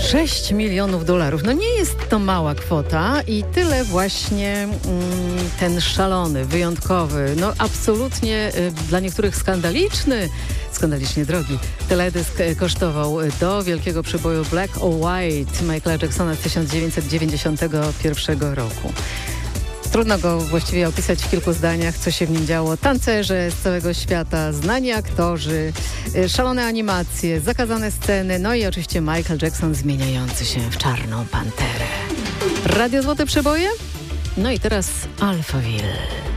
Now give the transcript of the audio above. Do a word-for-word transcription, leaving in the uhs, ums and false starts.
sześć milionów dolarów. No nie jest to mała kwota i tyle właśnie mm, ten szalony, wyjątkowy, no absolutnie y, dla niektórych skandaliczny, skandalicznie drogi teledysk y, kosztował do wielkiego przeboju Black or White Michaela Jacksona z tysiąc dziewięćset dziewięćdziesiątego pierwszego roku. Trudno go właściwie opisać w kilku zdaniach, co się w nim działo. Tancerze z całego świata, znani aktorzy, szalone animacje, zakazane sceny, no i oczywiście Michael Jackson zmieniający się w czarną panterę. Radio Złote Przeboje? No i teraz Alphaville.